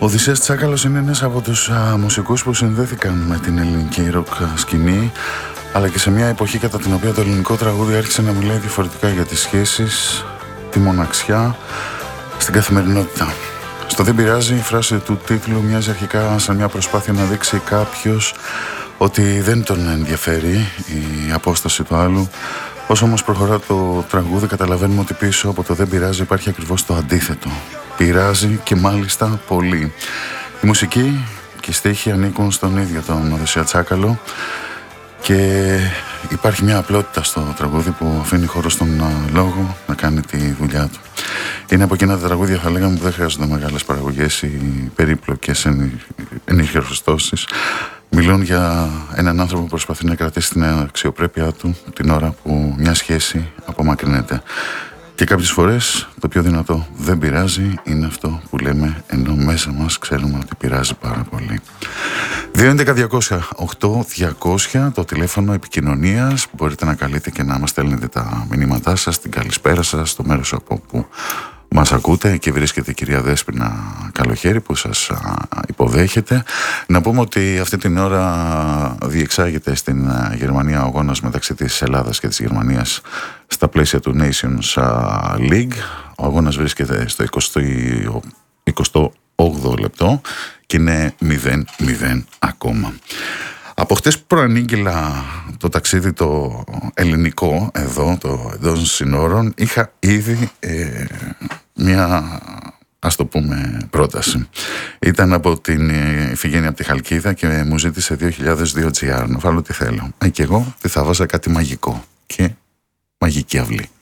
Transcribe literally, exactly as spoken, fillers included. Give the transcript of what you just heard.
Οδυσσέας Τσάκαλος είναι ένας από τους α, μουσικούς που συνδέθηκαν με την ελληνική ροκ σκηνή, αλλά και σε μια εποχή κατά την οποία το ελληνικό τραγούδι άρχισε να μιλάει διαφορετικά για τις σχέσεις, τη μοναξιά, στην καθημερινότητα. Στο «Δεν πειράζει» η φράση του τίτλου μοιάζει αρχικά σαν μια προσπάθεια να δείξει κάποιος ότι δεν τον ενδιαφέρει η απόσταση του άλλου. Όσο όμως προχωρά το τραγούδι, καταλαβαίνουμε ότι πίσω από το «Δεν πειράζει» υπάρχει ακριβώς το αντίθετο. Πειράζει, και μάλιστα πολύ. Η μουσική και οι στίχοι ανήκουν στον ίδιο τον Οδυσσέα Τσάκαλο και υπάρχει μια απλότητα στο τραγούδι που αφήνει χώρο στον λόγο να κάνει τη δουλειά του. Είναι από εκείνα τα τραγούδια, θα λέγαμε, που δεν χρειάζονται μεγάλες παραγωγές ή περίπλοκες ενηχερωστώσεις. Μιλούν για έναν άνθρωπο που προσπαθεί να κρατήσει την αξιοπρέπειά του την ώρα που μια σχέση απομακρύνεται. Και κάποιες φορές το πιο δυνατό «δεν πειράζει» είναι αυτό που λέμε, ενώ μέσα μας ξέρουμε ότι πειράζει πάρα πολύ. δύο έντεκα διακόσια οκτώ διακόσια το τηλέφωνο επικοινωνίας που μπορείτε να καλείτε και να μας στέλνετε τα μηνύματά σας, την καλησπέρα σας, στο μέρος από όπου μας ακούτε. Εκεί βρίσκεται η κυρία Δέσποινα Καλοχέρη που σας υποδέχεται. Να πούμε ότι αυτή την ώρα διεξάγεται στην Γερμανία ο αγώνας μεταξύ της Ελλάδας και της Γερμανίας στα πλαίσια του Nations League. Ο αγώνας βρίσκεται στο εικοστό όγδοο λεπτό και είναι μηδέν μηδέν ακόμα. Από χτες που προανήγγειλα το ταξίδι το ελληνικό εδώ, το εντός συνόρων, είχα ήδη ε, μια, ας το πούμε, πρόταση. Ήταν από την Ιφηγένεια από τη Χαλκίδα και μου ζήτησε δύο χιλιάδες δύο τζι αρ να βάλω τι θέλω. Ε, και εγώ τι θα βάζα, κάτι μαγικό και μαγική αυλή.